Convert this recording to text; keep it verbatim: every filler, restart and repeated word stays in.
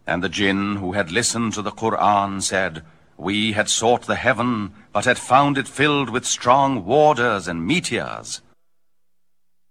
And the jinn who had listened to the Qur'an said, "We had sought the heaven, but had found it filled with strong warders and meteors."